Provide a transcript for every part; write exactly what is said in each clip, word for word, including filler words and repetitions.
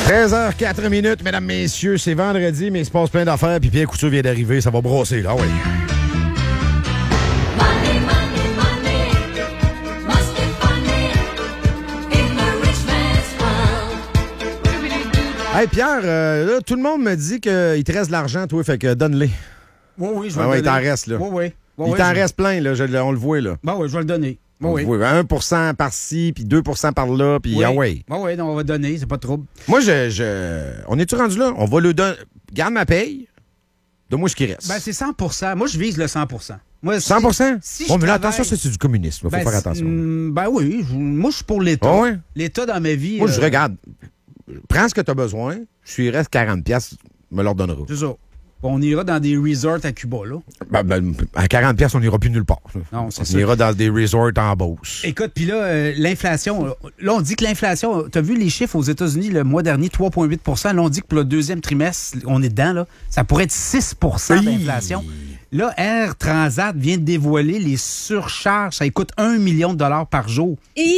treize heures quatre minutes, mesdames, messieurs, c'est vendredi, mais il se passe plein d'affaires, puis Pierre Couture vient d'arriver, ça va brosser, là, oui. Money, money, money, must be funny in the rich man's world. Hey, Pierre, euh, là, tout le monde me dit qu'il te reste de l'argent, toi, fait que donne-les. Oui, oui, je vais Ah le ouais, il donner. t'en reste, là. Oui, oui. Oui, il oui, t'en je- reste plein, là, je- on le voit, là. Bon, oui, je vais le donner. On Oui, le oui. voit, un pour cent par-ci, puis deux pour cent par-là, puis Oui. ah ouais. Oui, oui, donc on va donner, c'est pas de trouble. Moi, je, je... On est-tu rendu là? On va le donner. Garde ma paye. Donne-moi ce qui reste. Ben, c'est cent pour cent. Moi, je vise le cent pour cent. Moi, si- cent pour cent? si je Bon, mais là, travaille- attention, ça, c'est du communisme. Il faut Ben, faire c'est- attention. mm, Ben oui, je- moi, je suis pour l'État. Ah ouais? L'État dans ma vie. Moi, je euh, regarde. Prends ce que tu as besoin. Je lui reste quarante piastres, me leur donnera. C'est ça. On ira dans des resorts à Cuba, là. Ben, ben, à quarante piastres, on n'ira plus nulle part. Non, c'est on ça. ira dans des resorts en Beauce. Écoute, puis là, euh, l'inflation, là, on dit que l'inflation, tu as vu les chiffres aux États-Unis le mois dernier, trois virgule huit pour cent. Là, on dit que pour le deuxième trimestre, on est dedans, là, ça pourrait être six pour cent d'inflation. Là, Air Transat vient de dévoiler les surcharges. Ça coûte un million de dollars par jour.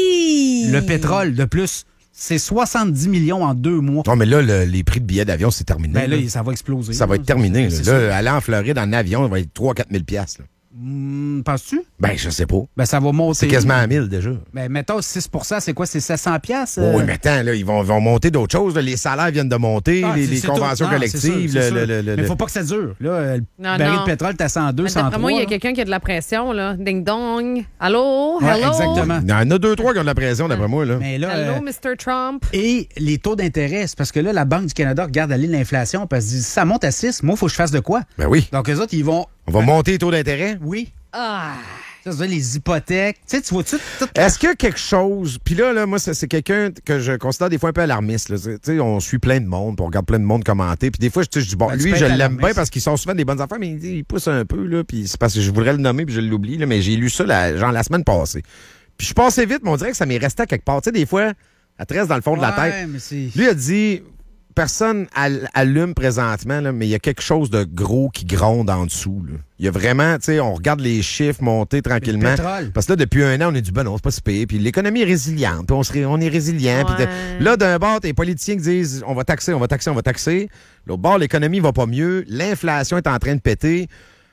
Hi! Le pétrole, de plus, c'est soixante-dix millions en deux mois. Non, mais là, le- les prix de billets d'avion, c'est terminé. Ben là, là. ça va exploser. Ça va là. être terminé. Là, C'est Là, ça. aller en Floride en avion, ça va être trois à quatre mille piastres. là. Hmm, penses-tu? Ben, je sais pas. Ben, ça va monter. C'est quasiment à mille déjà. Ben, mettons six pour cent, c'est quoi? C'est sept cents piastres? Oh, oui, mais attends, là, ils vont, vont monter d'autres choses. là. Les salaires viennent de monter, Ah, les, c'est- les c'est conventions tout. Non, collectives. c'est sûr, c'est le- sûr. le- le- Mais le- faut pas que ça dure. Là, euh, le Non, baril non. de pétrole, t'as cent deux, Mais cent trois. D'après moi, il y a là. quelqu'un qui a de la pression, là. Ding dong. Allô? Ouais, Hello? exactement. Il y en a deux, trois qui ont de la pression, d'après moi. Là. Mais là, Hello, euh, mister Trump. et les taux d'intérêt, c'est parce que là, la Banque du Canada regarde aller l'inflation parce qu'ils disent, ça monte à six, moi, il faut que je fasse de quoi? Ben oui. Donc, eux autres, ils vont... On va monter les taux d'intérêt. Oui. Ah! Ça, c'est les hypothèques. Tu sais, tu vois-tu tout... Est-ce que quelque chose. Puis là, là, moi, c'est c'est quelqu'un que je considère des fois un peu alarmiste. là. Tu sais, on suit plein de monde, puis on regarde plein de monde commenter. Puis des fois, je, tu sais, je dis, bon, Ben, tu lui, peux je être l'aime alarmiste. bien parce qu'il sort souvent des bonnes affaires, mais il, dit, il pousse un peu, là. Puis c'est parce que je voudrais le nommer, puis je l'oublie, là. Mais j'ai lu ça, la, genre, la semaine passée. Puis je suis passé vite, mais on dirait que ça m'est resté à quelque part. Tu sais, des fois, elle te reste dans le fond de la tête. Ouais, mais c'est... Lui a dit, personne al- allume présentement, là, mais il y a quelque chose de gros qui gronde en dessous. Là. Il y a vraiment, tu sais, on regarde les chiffres monter tranquillement. Le pétrole. Parce que là, depuis un an, on est du ben non, c'est pas si payé. Puis l'économie est résiliente. Puis on, se ré- on est résilient. Puis Ouais. de- là, d'un bord, t'as les politiciens qui disent on va taxer, on va taxer, on va taxer. L'autre bord, l'économie va pas mieux. L'inflation est en train de péter.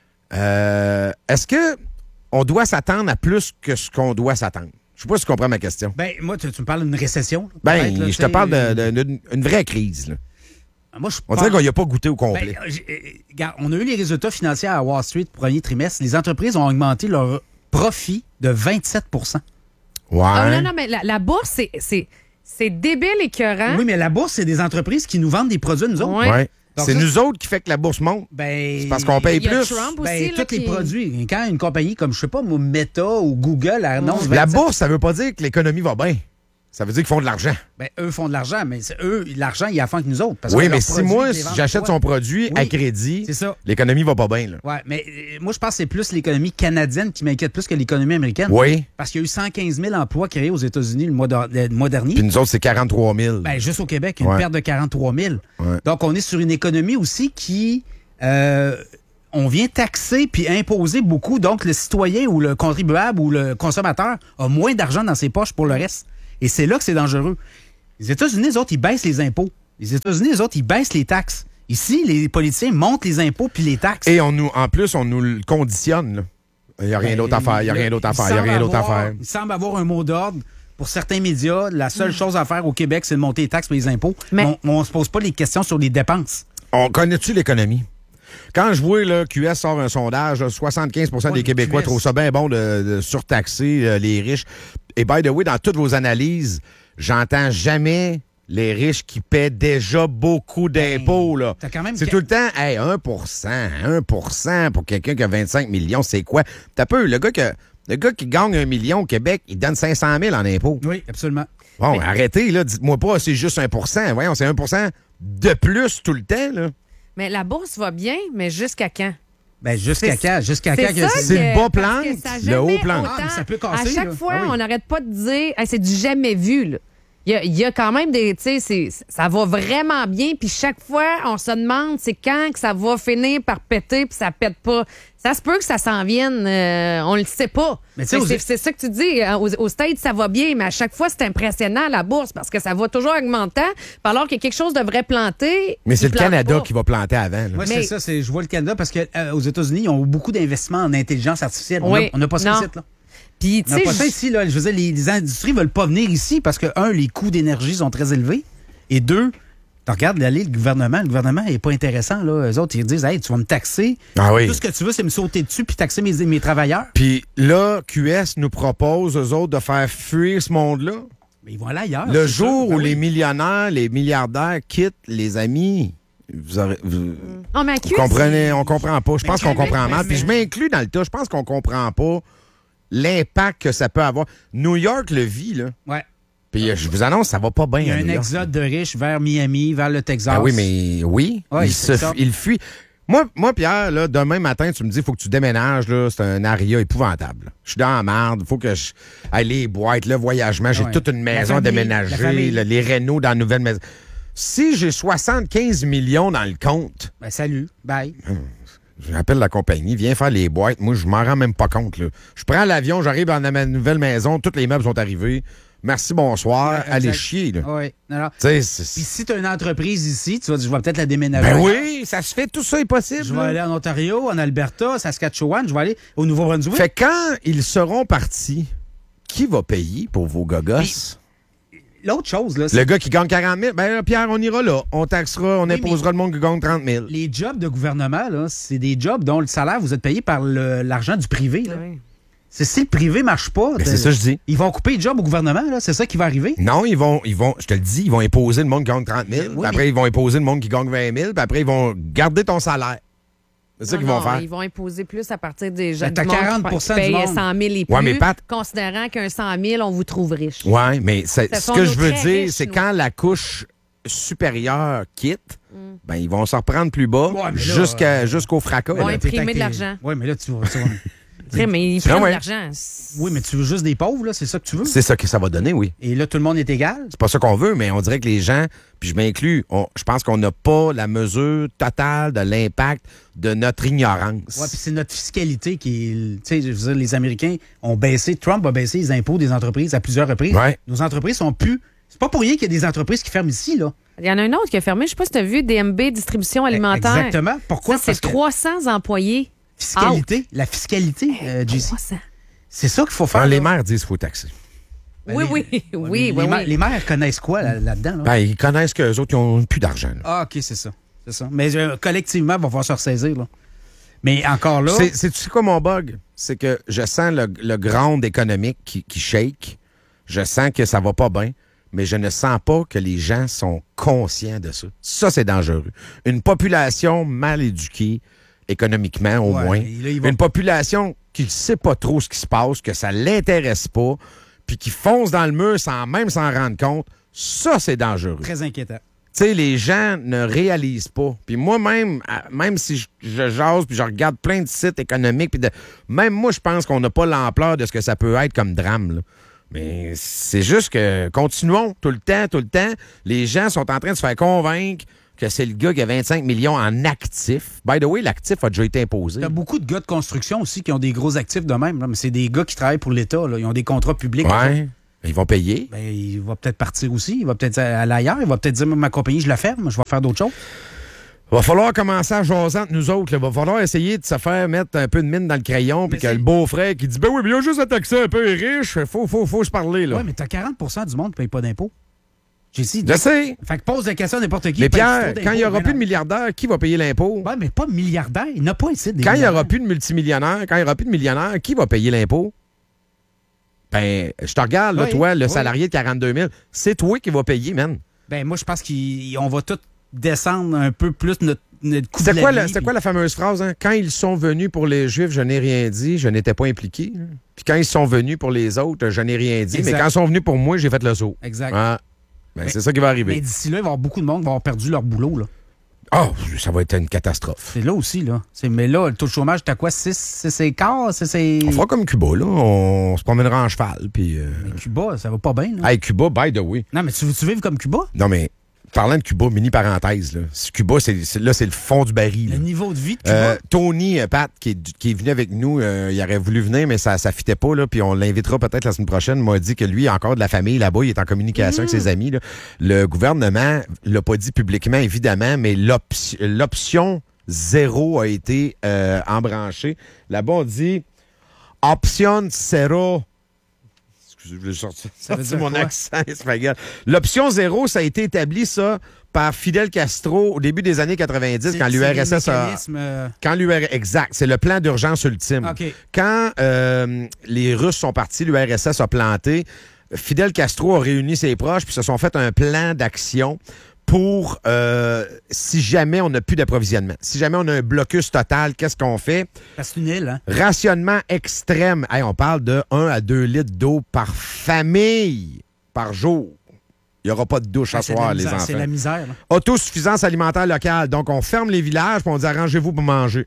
Euh, Est-ce que on doit s'attendre à plus que ce qu'on doit s'attendre? Je sais pas si tu comprends ma question. Ben, moi, tu, tu me parles d'une récession? Ben, peut-être, là, je tu te sais. parle de- de- d'une une vraie crise. Là. Moi, je On pense- dirait qu'on n'y a pas goûté au complet. Ben, j'ai- euh, regarde, on a eu les résultats financiers à Wall Street premier trimestre. Les entreprises ont augmenté leur profit de vingt-sept pour cent. ouais. Ah, non, non, mais la, la bourse, c'est, c'est, c'est débile écœurant. Oui, mais la bourse, c'est des entreprises qui nous vendent des produits, nous autres. Ouais. Ouais. Donc C'est ça, nous autres qui fait que la bourse monte. Ben, C'est parce qu'on paye Il y a plus. Trump aussi, Ben, là, tous les qui- produits. Quand une compagnie comme, je sais pas, moi, Meta ou Google annonce La vingt-sept bourse, ça veut pas dire que l'économie va bien. Ça veut dire qu'ils font de l'argent. Ben, eux font de l'argent, mais c'est eux, l'argent, il a afin que nous autres. Parce Oui, que mais leurs si produits, moi, ils les si vendent j'achète quoi? son produit à Oui. crédit, C'est ça. l'économie va pas bien. Là. Ouais, mais euh, moi, je pense que c'est plus l'économie canadienne qui m'inquiète plus que l'économie américaine. Oui. Parce qu'il y a eu cent quinze mille emplois créés aux États-Unis le mois, de- le mois dernier. Puis nous autres, c'est quarante-trois mille. Ben, juste au Québec, une Ouais. perte de quarante-trois mille. Ouais. Donc, on est sur une économie aussi qui... euh, on vient taxer puis imposer beaucoup. Donc, le citoyen ou le contribuable ou le consommateur a moins d'argent dans ses poches pour le reste. Et c'est là que c'est dangereux. Les États-Unis, les autres, ils baissent les impôts. Les États-Unis, les autres, ils baissent les taxes. Ici, les politiciens montent les impôts puis les taxes. Et on nous, en plus, on nous le conditionne. là. Il n'y a rien Ben, d'autre à faire. Il n'y a là, rien d'autre à il faire. Il n'y a semble rien d'autre à avoir- faire. Il semble avoir un mot d'ordre. Pour certains médias, la seule chose à faire au Québec, c'est de monter les taxes et les impôts. Mais- Mais on ne se pose pas les questions sur les dépenses. On connaît-tu l'économie? Quand je vois là, Q S sort un sondage, là, soixante-quinze pour cent Ouais, des Québécois Q S. trouvent ça bien bon de, de surtaxer euh, les riches. Et by the way, dans toutes vos analyses, j'entends jamais les riches qui paient déjà beaucoup d'impôts. là. t'as quand même C'est que- tout le temps, hey, un pour cent, un pour cent pour quelqu'un qui a vingt-cinq millions, c'est quoi? T'as peu, le gars, que, le gars qui gagne un million au Québec, il donne cinq cent mille en impôts. Oui, absolument. Bon, arrêtez, là, dites-moi pas, c'est juste un pour cent. Voyons, c'est un pour cent de plus tout le temps, là. Mais la bourse va bien, mais jusqu'à quand? Ben, jusqu'à C'est- quand? Jusqu'à C'est quand? que ça c'est- C'est que- le bas parce que plante, ça a le jamais haut plante. autant- Ah, mais ça peut casser, À chaque là. fois, Ah oui. on n'arrête pas de dire hey, c'est du jamais vu. Là. Il y a, il y a quand même des, tu sais, c'est- ça va vraiment bien, puis chaque fois, on se demande c'est quand que ça va finir par péter, puis ça pète pas. Ça se peut que ça s'en vienne, euh, on le sait pas. Mais tu sais, Mais aux- c'est c'est ça que tu dis, hein, aux, aux States, ça va bien, mais à chaque fois, c'est impressionnant, la bourse, parce que ça va toujours augmentant, puis alors que quelque chose devrait planter. Mais c'est il le plante Canada pas. qui va planter avant. là. Moi, Mais- c'est ça. c'est- Je vois le Canada parce qu'aux États-Unis, ils ont beaucoup d'investissements en intelligence artificielle. On a- Oui. On n'a pas ça Non. ici, là. Puis, tu On n'a sais, pas ça je- ici, là. Je veux dire, les, les industries veulent pas venir ici parce que, un, les coûts d'énergie sont très élevés. Et deux, tu regardes aller le gouvernement, le gouvernement n'est pas intéressant, là. Eux autres, ils disent, hey, tu vas me taxer. Ah oui. Tout ce que tu veux, c'est me sauter dessus puis taxer mes, mes travailleurs. Puis là, Q S nous propose, eux autres, de faire fuir ce monde-là. Mais ils vont aller ailleurs. Le c'est jour sûr. Ben où oui. les millionnaires, les milliardaires quittent, les amis, vous, aurez- vous- non, mais à vous Q S, comprenez, on comprend pas. Je pense Mais- qu'on comprend mais- mal. Puis mais- je m'inclus dans le tas. Je pense qu'on comprend pas l'impact que ça peut avoir. New York le vit, là. Ouais. Puis euh, je vous annonce, ça va pas bien. Il y a à un New York. exode de riches vers Miami, vers le Texas. Ah oui, mais oui, Ouais, il, c'est se, ça. il fuit. Moi, moi, Pierre, là, demain matin, tu me dis, il faut que tu déménages, là, c'est un aria épouvantable. Je suis dans la merde, il faut que je... Hey, les boîtes, le voyagement, j'ai Ouais. toute une La maison famille, déménagée, la famille. là, les rénaux dans la nouvelle maison. Si j'ai soixante-quinze millions dans le compte, Ben, salut. Bye. j'appelle la compagnie, viens faire les boîtes. Moi, je m'en rends même pas compte, là. Je prends l'avion, j'arrive dans ma nouvelle maison, tous les meubles sont arrivés. Merci, bonsoir, Ouais, allez exact. chier, là. Oui. Alors, Tu sais, c'est- puis si tu as une entreprise ici, tu vas dire, je vais peut-être la déménager. Ben ailleurs. oui, ça se fait, tout ça est possible. Je vais là. aller en Ontario, en Alberta, Saskatchewan, je vais aller au Nouveau-Brunswick. Fait que quand ils seront partis, qui va payer pour vos gogos? L'autre chose, là, Le c'est gars qui gagne quarante mille, ben là, Pierre, on ira là. On taxera, on Oui, imposera le monde qui gagne trente mille. les jobs de gouvernement, là, c'est des jobs dont le salaire, vous êtes payé par le- l'argent du privé. là. Oui. C'est si le privé marche pas, Ben, t'as- c'est ça que je dis. ils vont couper les jobs au gouvernement, là, c'est ça qui va arriver. Non, ils vont, ils vont, je te le dis, ils vont imposer le monde qui gagne trente mille. Oui, puis après, mais- ils vont imposer le monde qui gagne vingt mille. Puis après, ils vont garder ton salaire. C'est ça Non, qu'ils vont non, faire. Ils vont imposer plus à partir des gens Ben, t'as du monde quarante qui pour cent payent du monde. cent mille et plus, Ouais, mais Pat- considérant qu'un cent mille, on vous trouve riche. Ouais, mais c'est- Ça ce font que nos je veux très dire, riches, c'est nous. quand la couche supérieure quitte, ben, ils vont se reprendre plus bas Ouais, mais là, jusqu'à, jusqu'au fracas. Ouais, là. imprimer T'es de taqué. l'argent. Oui, mais là, tu vas. tu vas- Très, mais ils Ah prennent ouais. de l'argent. oui, mais tu veux juste des pauvres, là, c'est ça que tu veux. C'est ça que ça va donner, oui. Et là, tout le monde est égal. C'est pas ça qu'on veut, mais on dirait que les gens, puis je m'inclus, on- je pense qu'on n'a pas la mesure totale de l'impact de notre ignorance. Ouais, puis c'est notre fiscalité qui est. Tu sais, je veux dire, les Américains ont baissé, Trump a baissé les impôts des entreprises à plusieurs reprises. Ouais. Nos entreprises sont plus. C'est pas pour rien qu'il y a des entreprises qui ferment ici, là. Il y en a un autre qui a fermé. Je sais pas si tu as vu D M B Distribution Alimentaire. Exactement. Pourquoi? Ça, c'est Parce que trois cents employés. fiscalité, la fiscalité, euh, J C. trois cents. C'est ça qu'il faut faire. Quand les là. maires disent qu'il faut taxer. Ben, Oui, les- oui, Ouais, oui, les, oui, les, ma- oui. les maires connaissent quoi là- là-dedans? Là? Ben, ils connaissent qu'eux autres, ils n'ont plus d'argent. là. Ah, OK, c'est ça. C'est ça. Mais euh, collectivement, il va falloir se ressaisir. Là. Mais encore là. C'est, c'est, tu sais quoi mon bug? C'est que je sens le, le ground économique qui, qui shake. Je sens que ça va pas bien, mais je ne sens pas que les gens sont conscients de ça. Ça, c'est dangereux. Une population mal éduquée, économiquement au Ouais, moins. mais là, ils vont- Une population qui ne sait pas trop ce qui se passe, que ça l'intéresse pas, puis qui fonce dans le mur sans même s'en rendre compte. Ça, c'est dangereux. Très inquiétant. Tu sais, les gens ne réalisent pas. Puis moi-même, à- même si je, je jase puis je regarde plein de sites économiques, puis de, même moi, je pense qu'on n'a pas l'ampleur de ce que ça peut être comme drame. là. Mais c'est juste que continuons tout le temps, tout le temps. Les gens sont en train de se faire convaincre que c'est le gars qui a vingt-cinq millions en actifs. By the way, l'actif a déjà été imposé. Il y a beaucoup de gars de construction aussi qui ont des gros actifs de même. Là, mais c'est des gars qui travaillent pour l'État. Là. Ils ont des contrats publics. Ouais. Ils vont payer. Ben, il va peut-être partir aussi. Il va peut-être aller ailleurs. Il va peut-être dire, ma compagnie, je la ferme. Je vais faire d'autres choses. Va falloir commencer à jaser entre nous autres. Il va falloir essayer de se faire mettre un peu de mine dans le crayon, puis Mais que c'est- le beau-frère qui dit ben oui, mais il y a juste à taxer un peu les riches. Faut, faut, faut se parler, là. Oui, mais tu as quarante pour cent du monde qui ne paye pas d'impôts. J'ai dit. Je sais. Fait que pose la question à n'importe qui. Mais paye Pierre, trop d'impôts, quand il n'y aura mais plus de non. milliardaires, qui va payer l'impôt? Ouais, mais pas milliardaire. Il n'a pas ici des Quand il n'y aura milliardaires. plus de multimillionnaires, quand il n'y aura plus de millionnaires, qui va payer l'impôt? Ben, je te regarde, là, Oui, toi, le oui. salarié de quarante-deux mille, c'est toi qui va payer, man. Ben, moi, je pense qu'on va tout descendre un peu plus notre, notre coût de C'est la quoi, vie, la, c'est puis- quoi la fameuse phrase? Hein? Quand ils sont venus pour les Juifs, je n'ai rien dit, je n'étais pas impliqué. hein. Puis quand ils sont venus pour les autres, je n'ai rien dit. Exact. Mais quand ils sont venus pour moi, j'ai fait le saut. Exact. Ah. Ben, Mais- c'est ça qui va Mais arriver. d'ici là, il va y avoir beaucoup de monde qui va avoir perdu leur boulot. Là. Oh, ça va être une catastrophe. C'est là aussi, là. C'est- mais là, le taux de chômage, t'as quoi? six et quart? C'est, c'est... On fera comme Cuba, là. On se promènera en cheval, puis... euh, Mais Cuba, ça va pas bien, là. Hey, Cuba, by the way. Non, mais tu veux-tu vivre comme Cuba? Non, mais parlant de Cuba, mini parenthèse, là. C'est- Cuba, c'est, c'est- là, c'est le fond du baril. Le là. niveau de vie de Cuba? Euh, Tony, euh, Pat, qui est, du- qui est venu avec nous, euh, il aurait voulu venir, mais ça ne fitait pas, là, puis on l'invitera peut-être la semaine prochaine. M'a dit que lui, il a encore de la famille là-bas, il est en communication avec ses amis. Là. Le gouvernement l'a pas dit publiquement, évidemment, mais l'option, l'option zéro a été euh, embranchée. Là-bas, on dit option zéro. Excusez, je vais sortir, Ça veut sortir dire mon quoi? accent espagnol. L'option zéro, ça a été établi, ça, par Fidel Castro au début des années quatre-vingt-dix, C'est- quand c'est l'U R S S les a... mécanismes, euh, Quand l'U R exact, c'est le plan d'urgence ultime. OK. Quand euh, les Russes sont partis, l'U R S S a planté, Fidel Castro a réuni ses proches puis se sont fait un plan d'action pour euh, si jamais on n'a plus d'approvisionnement. Si jamais on a un blocus total, qu'est-ce qu'on fait? parce que c'est une île, hein? Rationnement extrême. Hey, on parle de un à deux litres d'eau par famille par jour. Il n'y aura pas de douche à Ah, c'est de soir, la les misère, enfants. C'est la misère, là. Autosuffisance alimentaire locale. Donc, on ferme les villages puis on dit arrangez-vous pour manger.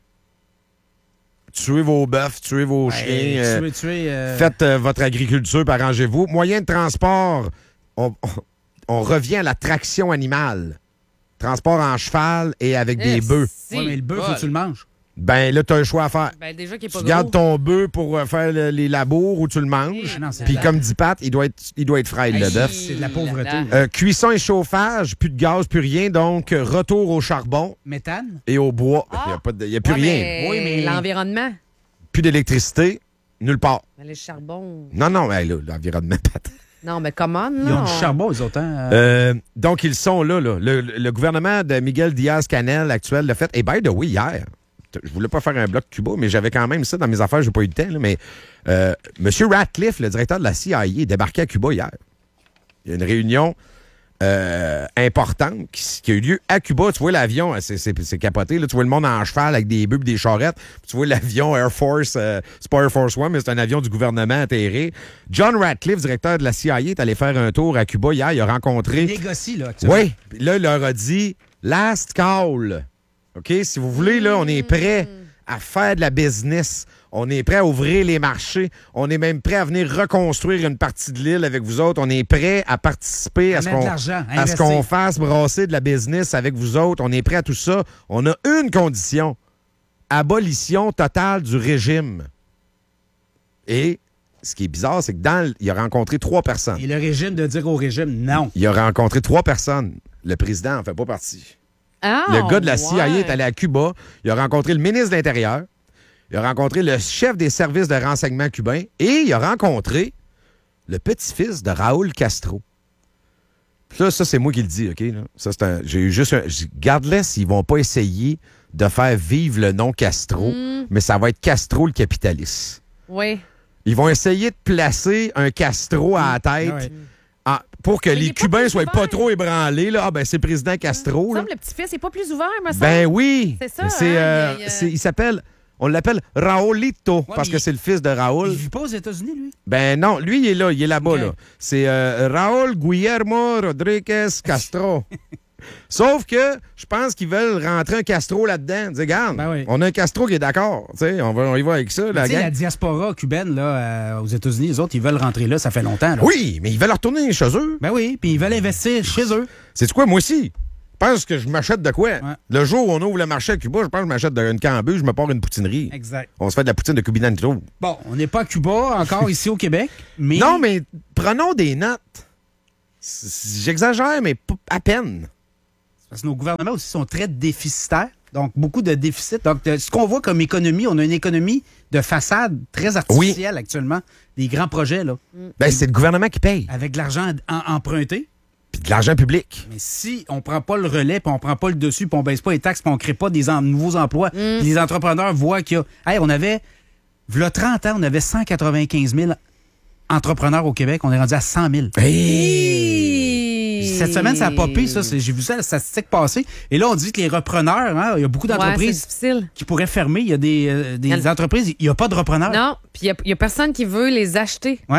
Tuez vos bœufs, tuez vos Ouais, chiens. euh, tuer, tuer, euh, Faites euh, votre agriculture puis arrangez-vous. Moyen de transport, on, on- on revient à la traction animale. Transport en cheval et avec des Eh, bœufs. si, Ouais, mais le bœuf, faut bol. que tu le manges. Ben là, tu as un choix à faire. Ben, déjà qu'il est pas Tu gros. gardes ton bœuf pour euh, faire le- les labours ou tu le manges. Ah non, c'est Puis de la- comme dit Pat, il doit être, il doit être frais, le Hey, bœuf. c'est de la pauvreté. là-dedans. Euh, cuisson et chauffage, plus de gaz, plus rien. Donc, euh, retour au charbon Méthane? et au bois. Il Ah. n'y a, pas de- il y a plus Ouais, rien. mais Oui, mais- l'environnement. Plus d'électricité, nulle part. Mais les charbons. Non, non, mais là, l'environnement, Pat. Non, mais comment, là? Ils ont du on- charbon, eux autres, hein? Euh, donc, ils sont là, là. Le, le- le gouvernement de Miguel Diaz-Canel actuel l'a fait. Et by the way, hier, t- je voulais pas faire un bloc Cuba, mais j'avais quand même ça dans mes affaires, j'ai pas eu le temps, là, mais euh, M. Ratcliffe, le directeur de la C I A, est débarqué à Cuba hier. Il y a une réunion euh, importante qui, s- qui a eu lieu à Cuba. Tu vois l'avion, c'est, c'est, c'est capoté. Là. Tu vois le monde en cheval avec des bœufs et des charrettes. Puis tu vois l'avion Air Force, euh, c'est pas Air Force One, mais c'est un avion du gouvernement atterré. John Ratcliffe, directeur de la C I A, est allé faire un tour à Cuba hier. Il a rencontré... Négocie, là, actuellement. Oui. Puis là, il leur a dit last call. OK? Si vous voulez, là, on est prêt à faire de la business. On est prêt à ouvrir les marchés. On est même prêt à venir reconstruire une partie de l'île avec vous autres. On est prêt à participer à, À ce mettre de qu'on, l'argent, à à ce investir. qu'on fasse brasser de la business avec vous autres. On est prêt à tout ça. On a une condition. Abolition totale du régime. Et ce qui est bizarre, c'est que dans, l- il a rencontré trois personnes. Et le régime de dire au régime non. Il a rencontré trois personnes. Le président en fait pas partie. Ah, Le gars de la C I A ouais. est allé à Cuba. Il a rencontré le ministre de l'Intérieur. Il a rencontré le chef des services de renseignement cubain. Et il a rencontré le petit-fils de Raúl Castro. Puis là, ça, c'est moi qui le dis, OK? là? Ça, c'est un... J'ai eu juste un... j'ai- Garde-les s'ils vont pas essayer de faire vivre le nom Castro, Mm. mais ça va être Castro le capitaliste. Oui. Ils vont essayer de placer un Castro à la tête Ouais. ah, pour que Mais il les est pas Cubains plus soient pas ouvert. trop ébranlés. Là. Ah, ben, c'est le président Castro. Il me là. semble que le petit-fils n'est pas plus ouvert, me semble. Ben oui. C'est ça, C'est, hein, euh, il y a- c'est- il s'appelle, on l'appelle Raulito, parce mais que il- c'est le fils de Raoul. Il vit pas aux États-Unis, lui? Ben non, lui, il est là, il est là-bas. Ok. Là. C'est euh, Raúl Guillermo Rodríguez Castro. Sauf que je pense qu'ils veulent rentrer un Castro là-dedans. Dis, regarde, Ben oui. on a un Castro qui est d'accord. Tu sais, On, va, on y va avec ça, la Tu sais, gang. la diaspora cubaine, là, euh, aux États-Unis, les autres, ils veulent rentrer là, ça fait longtemps. Là. Oui, mais ils veulent retourner chez eux. Ben oui, puis ils veulent investir chez eux. C'est quoi, moi aussi? Je pense que je m'achète de quoi? Ouais. Le jour où on ouvre le marché à Cuba, je pense que je m'achète de- une cambue, je me pars une poutinerie. Exact. On se fait de la poutine de Cubinantro. Bon, on n'est pas à Cuba, encore ici au Québec, mais... Non, mais prenons des notes. C- J'exagère, mais p- à peine. Parce que nos gouvernements aussi sont très déficitaires, donc beaucoup de déficits. Donc, euh, ce qu'on voit comme économie, on a une économie de façade très artificielle actuellement, des grands projets, là, Ben, c'est le gouvernement qui paye. avec de l'argent en- emprunté. Puis de l'argent public. Mais si on prend pas le relais, puis on prend pas le dessus, puis on baisse pas les taxes, puis on crée pas des en- nouveaux emplois, puis les entrepreneurs voient qu'il y a... Hey, on avait... V'là trente ans, on avait cent quatre-vingt-quinze mille entrepreneurs au Québec. On est rendu à cent mille. Cette semaine, ça a popé, ça. c'est- J'ai vu ça, la statistique passer. Et là, on dit que les repreneurs, hein, il y a beaucoup Ouais, c'est d'entreprises difficile. qui pourraient fermer. Il y a des, euh, des Il y en a- entreprises, il n'y a pas de repreneurs. Non, puis il n'y a, personne qui veut les acheter. Ouais.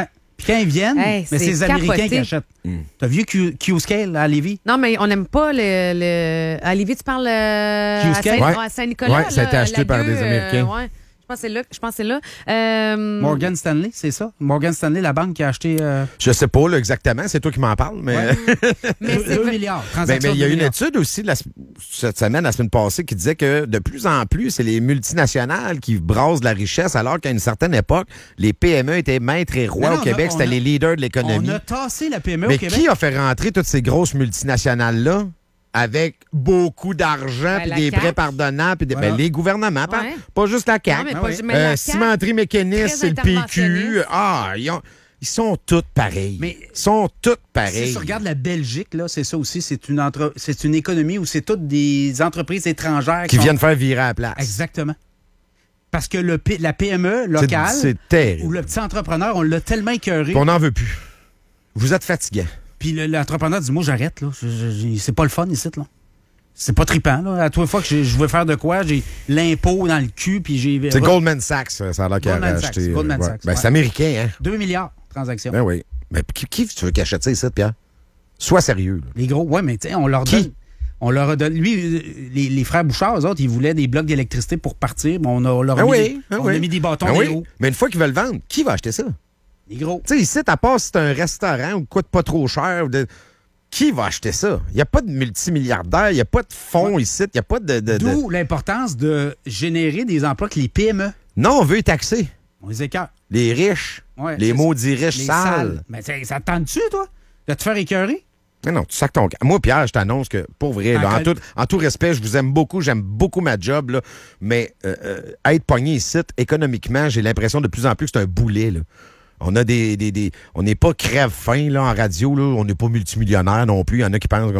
Puis quand ils viennent, Hey, mais c'est c'est les Américains capoté. qui achètent. T'as vu Q- Q-Scale à Lévis? Non, mais on n'aime pas le, le... À Lévis, tu parles euh, à, Q-Scale? Saint- Ouais. à Saint-Nicolas. Ouais, ça a été là, acheté la par gueux, des Américains. euh, ouais. Je pense que c'est là. Je pense que c'est là. Euh, Morgan Stanley, c'est ça? Morgan Stanley, la banque qui a acheté euh, Je sais pas là, exactement, c'est toi qui m'en parles, mais. Ouais. mais c'est deux vrai- milliards. Ben, Transaction mais il y a de une milliards. étude aussi la s- cette semaine, la semaine passée, qui disait que de plus en plus, c'est les multinationales qui brassent de la richesse, alors qu'à une certaine époque, les P M E étaient maîtres et rois Mais non, au on a- Québec, on c'était a- les leaders de On l'économie. a tassé la P M E Mais au Québec. qui a fait rentrer toutes ces grosses multinationales-là avec beaucoup d'argent, Ben, puis la des C A Q. prêts pardonnants, puis des, Voilà. ben, les gouvernements, pas, Ouais. pas juste la C A Non, Q. mais Ah pas- oui. mais Euh, la C A Q, cimenterie mécaniste, très c'est le P Q. interventionniste. Ah, ils, ont- ils sont tous pareils. Mais- ils sont tous Si pareils. tu regardes la Belgique, là, c'est ça aussi. C'est une, entre... c'est une économie où c'est toutes des entreprises étrangères Qui sont- viennent faire virer à la place. Exactement. Parce que le P- la P M E C'est- locale C'est terrible. ou le petit entrepreneur, on l'a tellement écœuré. Puis on n'en veut plus. Vous êtes fatiguant. Puis le- l'entrepreneur dit, moi, j'arrête. Là. Je- je- je- c'est pas le fun ici. Là. C'est pas trippant. Là. À toute fois que je, je veux faire de quoi, j'ai l'impôt dans le cul. Puis j'ai C'est Goldman Sachs, ça ça a l'air qu'il a Goldman racheté. Sachs, euh, Goldman ouais. Sachs, Ben, ouais. c'est américain, hein? deux milliards de transactions. Ben oui. Mais qui, qui tu veux qu'il achète ça ici, Pierre? Sois sérieux. là. Les gros, ouais, mais tu sais, on leur Qui? donne. On leur a donné. Lui, euh, les, les frères Bouchard, eux autres, ils voulaient des blocs d'électricité pour partir. Mais on, a, on leur a Ben mis, oui, des, ben on oui. a mis des bâtons Ben dans oui. les roues. Mais une fois qu'ils veulent vendre, qui va acheter ça? Les gros. Tu sais, ici, à part si c'est un restaurant ou coûte pas trop cher, ou de... qui va acheter ça? Il n'y a pas de multimilliardaires, il n'y a pas de fonds ici, il n'y a pas de, de- de- D'où l'importance de générer des emplois que les P M E. Non, on veut les taxer. On les écarte. Les riches. Ouais, les c'est maudits riches Les sales. Mais ça, ça te tente-tu, toi, de te faire écœurer? Mais non, tu sacs ton camp. Moi, Pierre, je t'annonce que, pour vrai, là, En en, tout, en tout respect, je vous aime beaucoup, j'aime beaucoup ma job, là, mais euh, euh, être pogné ici, économiquement, j'ai l'impression de plus en plus que c'est un boulet. Là. On a des, des, des- on n'est pas crève-faim là, en radio, là. On n'est pas multimillionnaire non plus. Il y en a qui pensent qu'on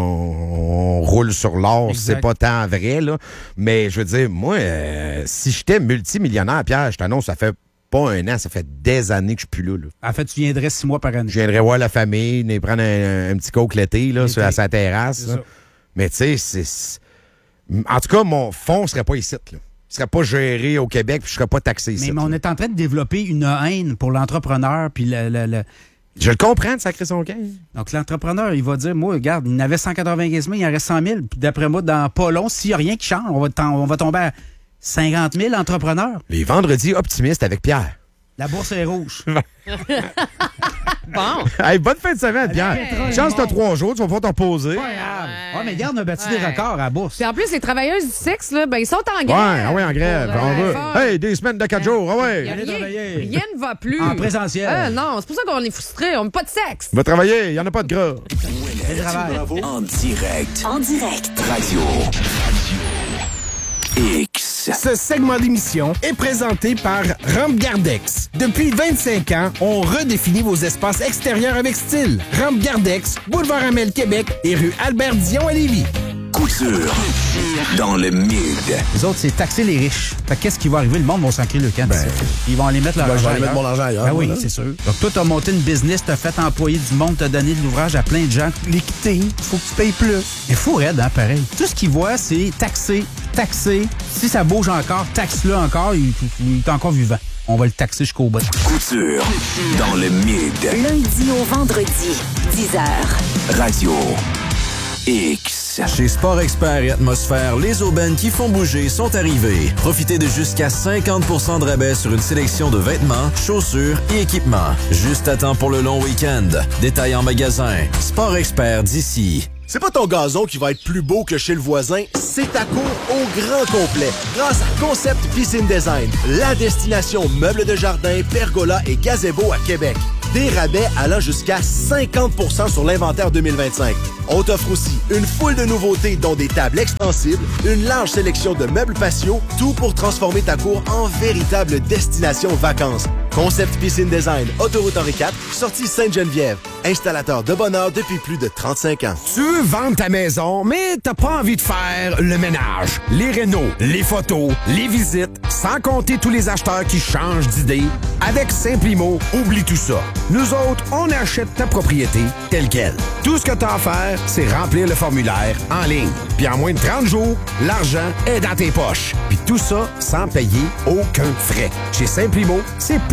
on roule sur l'or, Exact. c'est pas tant vrai, là. Mais je veux dire, moi, euh, si j'étais multimillionnaire, Pierre, je t'annonce, ça fait pas un an, ça fait des années que je suis plus là. là. En fait, tu viendrais six mois par année. Je viendrais voir la famille, venir prendre un, un petit coke l'été, là, L'été. sur, à sa terrasse. C'est là. ça. Mais tu sais, c'est. c'est- En tout cas, mon fonds serait pas ici, là. Il serait pas géré au Québec, puis je serais pas taxé ici. Mais, mais on là. est en train de développer une haine pour l'entrepreneur. Puis le, le- le- Je le comprends de sacrer son camp. Donc, l'entrepreneur, il va dire, moi, regarde, il en avait cent quatre-vingt-quinze mille, il en reste cent mille. Puis d'après moi, dans pas long, s'il n'y a rien qui change, on va, tom- on va tomber à cinquante mille entrepreneurs. Les vendredis optimistes avec Pierre. La bourse est rouge. Bon. Hey, bonne fin de semaine, Pierre. pétrole, Chance, t'as bon. trois jours, tu vas pouvoir t'en poser. Ouais, ouais, mais regarde, on a battu Ouais. des records à la bourse. Puis en plus, les travailleuses du sexe, là, ben, ils sont en Ouais, grève. ah ouais, en grève. Pour, On euh, veut. fort. Hey, des semaines de quatre jours, ah Il y a ouais. Allez rien, travailler. rien ne va plus. En présentiel. Ah, non, c'est pour ça qu'on est frustrés. On n'a pas de sexe. Va travailler, il n'y en a pas de gras. Télétravail. En direct. En direct. Radio. X. Ce segment d'émission est présenté par Rampe Gardex. Depuis vingt-cinq ans, on redéfinit vos espaces extérieurs avec style. Rampe Gardex, boulevard Amel, Québec et rue Albert-Dion à Lévis. Couture. Dans le mid. Les autres, c'est taxer les riches. Fait que qu'est-ce qui va arriver? Le monde va s'en créer le camp. d'ici. Ils vont aller mettre leur Ben, je argent vais aller mettre ailleurs. mon argent ailleurs, Ben oui, voilà. c'est sûr. Donc, toi, t'as monté une business, t'as fait employer du monde, t'as donné de l'ouvrage à plein de gens. L'équité, faut que tu payes plus. Il fou raide, hein, pareil. Tout ce qu'ils voient, c'est taxer, taxer. Si ça bouge encore, taxe-le encore. Il, il est encore vivant. On va le taxer jusqu'au bout. Couture. Dans le mid. Lundi au vendredi, dix heures. Radio. X. Chez Sport Expert et Atmosphère, les aubaines qui font bouger sont arrivées. Profitez de jusqu'à cinquante pour cent de rabais sur une sélection de vêtements, chaussures et équipements. Juste à temps pour le long week-end. Détail en magasin. Sport Expert d'ici. C'est pas ton gazon qui va être plus beau que chez le voisin, c'est ta cour au grand complet. Grâce à Concept Piscine Design, la destination meubles de jardin, pergola et gazebo à Québec. Des rabais allant jusqu'à cinquante pour cent sur l'inventaire deux mille vingt-cinq. On t'offre aussi une foule de nouveautés dont des tables extensibles, une large sélection de meubles patios, tout pour transformer ta cour en véritable destination vacances. Concept Piscine Design, Autoroute Henri quatre, sortie Sainte-Geneviève. Installateur de bonheur depuis plus de trente-cinq ans. Tu veux vendre ta maison, mais t'as pas envie de faire le ménage, les rénaux, les photos, les visites, sans compter tous les acheteurs qui changent d'idée. Avec Simplimo, oublie tout ça. Nous autres, on achète ta propriété telle quelle. Tout ce que t'as à faire, c'est remplir le formulaire en ligne. Puis en moins de trente jours, l'argent est dans tes poches. Puis tout ça sans payer aucun frais. Chez Simplimo, c'est plus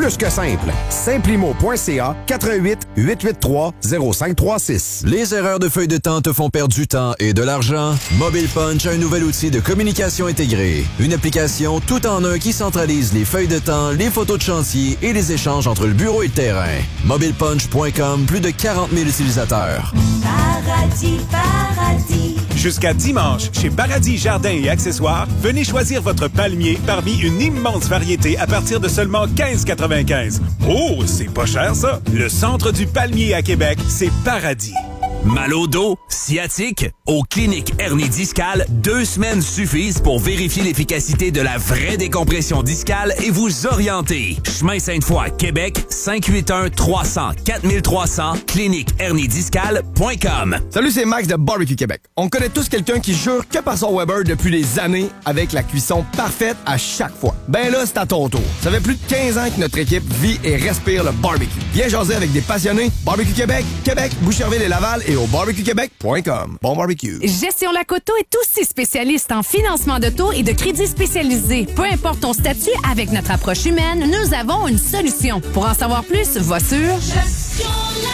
plus que simple. Simplimo point c a quatre un huit, huit huit trois, zéro cinq trois six. Les erreurs de feuilles de temps te font perdre du temps et de l'argent? Mobile Punch a un nouvel outil de communication intégrée. Une application tout en un qui centralise les feuilles de temps, les photos de chantier et les échanges entre le bureau et le terrain. mobile punch point com, plus de quarante mille utilisateurs. Paradis, paradis. Jusqu'à dimanche, chez Paradis Jardins et Accessoires, venez choisir votre palmier parmi une immense variété à partir de seulement quinze quatre-vingt-quinze. Oh, c'est pas cher ça! Le centre du palmier à Québec, c'est Paradis. Mal au dos, sciatique, aux cliniques hernie discale, deux semaines suffisent pour vérifier l'efficacité de la vraie décompression discale et vous orienter. Chemin Sainte-Foy, Québec, cinq huit un, trois cents, quatre trois cents, clinique hernie discale point com. Salut, c'est Max de Barbecue Québec. On connaît tous quelqu'un qui jure que par son Weber depuis des années avec la cuisson parfaite à chaque fois. Ben là, c'est à ton tour. Ça fait plus de quinze ans que notre équipe vit et respire le barbecue. Viens jaser avec des passionnés. Barbecue Québec, Québec, Boucherville et Laval et au barbecue québec point com. Bon barbecue. Gestion Lacoto est aussi spécialiste en financement d'auto et de crédits spécialisés. Peu importe ton statut, avec notre approche humaine, nous avons une solution. Pour en savoir plus, va sur gestion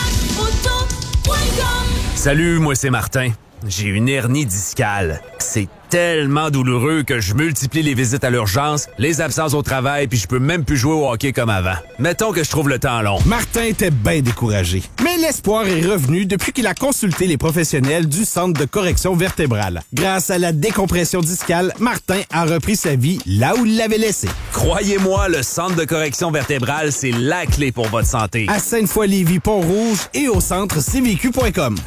lacoto point com. Salut, moi c'est Martin. J'ai une hernie discale. C'est tellement douloureux que je multiplie les visites à l'urgence, les absences au travail, puis je peux même plus jouer au hockey comme avant. Mettons que je trouve le temps long. Martin était bien découragé. Mais l'espoir est revenu depuis qu'il a consulté les professionnels du Centre de correction vertébrale. Grâce à la décompression discale, Martin a repris sa vie là où il l'avait laissée. Croyez-moi, le Centre de correction vertébrale, c'est la clé pour votre santé. À Sainte-Foy-Lévis, Pont-Rouge et au centre c v q point com.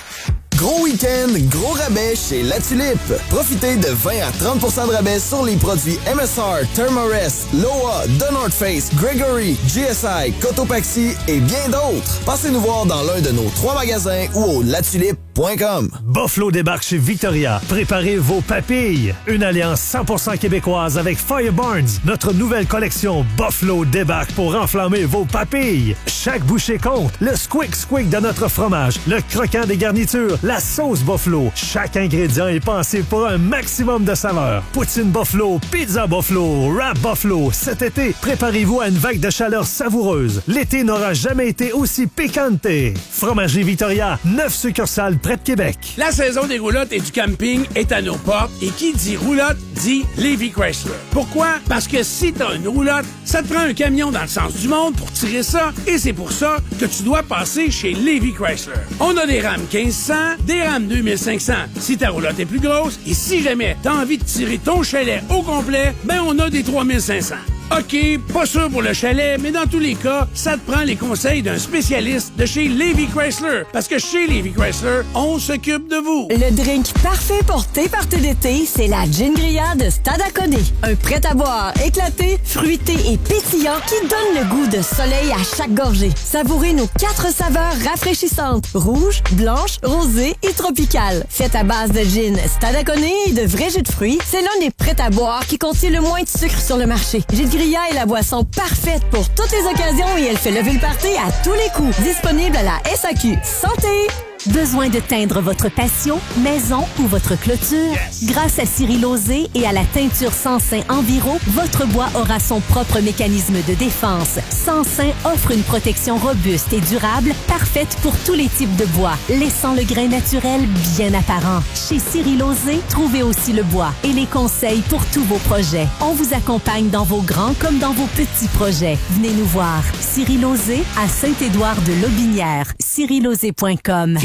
Gros week-end, gros rabais chez La Tulipe. Profitez de vingt à trente pour cent de rabais sur les produits M S R, Thermarest, Loa, The North Face, Gregory, G S I, Cotopaxi et bien d'autres. Passez nous voir dans l'un de nos trois magasins ou au latulipe point com. Buffalo débarque chez Victoria. Préparez vos papilles. Une alliance cent pour cent québécoise avec Fire Barnes. Notre nouvelle collection Buffalo débarque pour enflammer vos papilles. Chaque bouchée compte. Le squick squick de notre fromage, le croquant des garnitures, la sauce Buffalo. Chaque ingrédient est pensé pour un maximum de saveur. Poutine Buffalo, pizza Buffalo, wrap Buffalo. Cet été, préparez-vous à une vague de chaleur savoureuse. L'été n'aura jamais été aussi piquante. Fromagerie Victoria, neuf succursales près de Québec. La saison des roulottes et du camping est à nos portes et qui dit roulotte dit Lévi Chrysler. Pourquoi? Parce que si t'as une roulotte, ça te prend un camion dans le sens du monde pour tirer ça et c'est pour ça que tu dois passer chez Lévi Chrysler. On a des Ram quinze cents, des Ram deux mille cinq cents si ta roulotte est plus grosse et si jamais t'as envie de tirer ton chalet au complet, ben on a des trois mille cinq cents. OK, pas sûr pour le chalet, mais dans tous les cas, ça te prend les conseils d'un spécialiste de chez Lévi Chrysler. Parce que chez Lévi Chrysler, on s'occupe de vous. Le drink parfait pour tes parties d'été, c'est la Gin Grilla de Stadaconé. Un prêt-à-boire éclaté, fruité et pétillant qui donne le goût de soleil à chaque gorgée. Savourez nos quatre saveurs rafraîchissantes. Rouge, blanche, rosée et tropicale. Faite à base de gin Stadaconé et de vrais jus de fruits, c'est l'un des prêts-à-boire qui contient le moins de sucre sur le marché. Gin Grilla est la boisson parfaite pour toutes les occasions et elle fait lever le party à tous les coups. Disponible à la S A Q. Santé! Besoin de teindre votre patio, maison ou votre clôture? Yes. Grâce à Cyril Lauzé et à la teinture Sansin Enviro, votre bois aura son propre mécanisme de défense. Sansin offre une protection robuste et durable, parfaite pour tous les types de bois, laissant le grain naturel bien apparent. Chez Cyril Lauzé, trouvez aussi le bois et les conseils pour tous vos projets. On vous accompagne dans vos grands comme dans vos petits projets. Venez nous voir. Cyril Lauzé à Saint-Édouard de Lobinière. cyrill lauzé point com.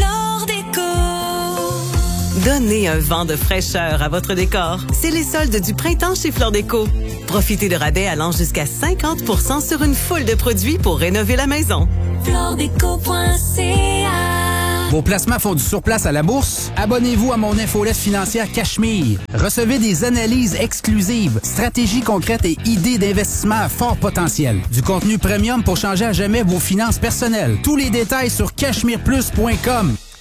Donnez un vent de fraîcheur à votre décor. C'est les soldes du printemps chez Fleur Déco. Profitez de rabais allant jusqu'à cinquante pour cent sur une foule de produits pour rénover la maison. fleur déco point c a. Vos placements font du surplace à la bourse? Abonnez-vous à mon infolette financière Cachemire. Recevez des analyses exclusives, stratégies concrètes et idées d'investissement à fort potentiel. Du contenu premium pour changer à jamais vos finances personnelles. Tous les détails sur cachemire plus point com.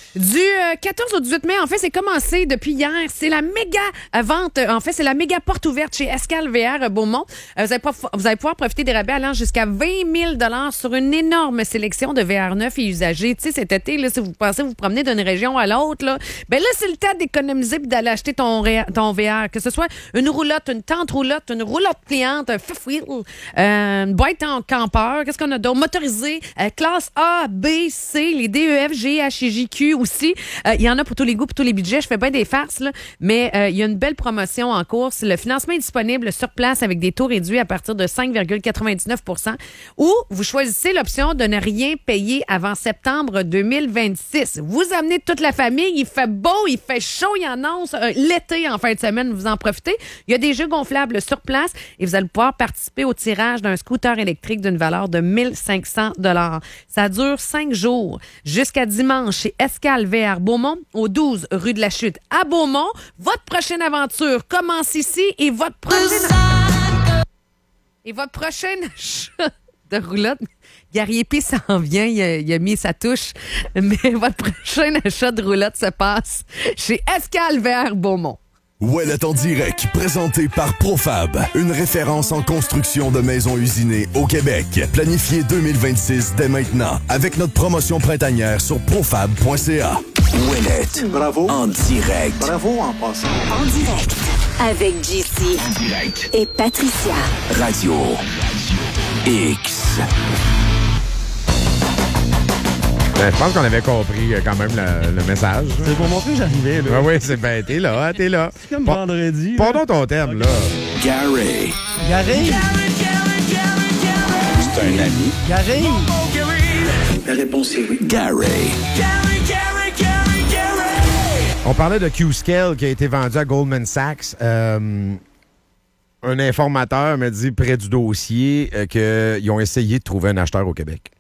Du euh, quatorze au dix-huit mai, en fait, c'est commencé depuis hier. C'est la méga vente. euh, En fait, c'est la méga porte ouverte chez Escal V R Beaumont. Euh, vous, allez pas- vous allez pouvoir profiter des rabais allant jusqu'à vingt mille dollars sur une énorme sélection de V R neufs et usagés. Tu sais, cet été, là, si vous pensez vous promener d'une région à l'autre, là, ben là, c'est le temps d'économiser et d'aller acheter ton, ré- ton V R. Que ce soit une roulotte, une tente roulotte, une roulotte pliante, un fifth wheel, euh, une boîte en campeur. Qu'est-ce qu'on a d'autre? Motorisé, euh, classe A, B, C, les D E F, G, H et J Q aussi. Euh, Il y en a pour tous les goûts, pour tous les budgets. Je fais bien des farces, là, mais euh, il y a une belle promotion en course. Le financement est disponible sur place avec des taux réduits à partir de cinq virgule quatre-vingt-dix-neuf pour cent ou vous choisissez l'option de ne rien payer avant septembre deux mille vingt-six. Vous amenez toute la famille, il fait beau, il fait chaud, il annonce euh, l'été en fin de semaine, vous en profitez. Il y a des jeux gonflables sur place et vous allez pouvoir participer au tirage d'un scooter électrique d'une valeur de mille cinq cents dollars. Ça dure cinq jours jusqu'à dimanche chez Escal V R Beaumont au douze rue de la Chute à Beaumont. Votre prochaine aventure commence ici et votre prochaine et votre prochaine achat de roulotte. Gary Épée s'en vient, il a, il a mis sa touche, mais votre prochain achat de roulotte se passe chez Escal V R Beaumont. Ouellet en direct, présenté par Profab, une référence en construction de maisons usinées au Québec. Planifié deux mille vingt-six dès maintenant, avec notre promotion printanière sur profab point c a. Ouellet, bravo, en direct. Bravo en passant. En direct avec J C En direct. et Patricia. Radio X. Ben, je pense qu'on avait compris euh, quand même le, le message. C'est pour montrer que j'arrivais, là. Ah oui, c'est ben, t'es là, t'es là. C'est comme Bon, vendredi. Pardon ton thème, là. Gary. Gary. C'est un ami. Gary. La réponse est oui. Gary. On parlait de Q-Scale qui a été vendu à Goldman Sachs. Euh, un informateur m'a dit près du dossier euh, qu'ils ont essayé de trouver un acheteur au Québec.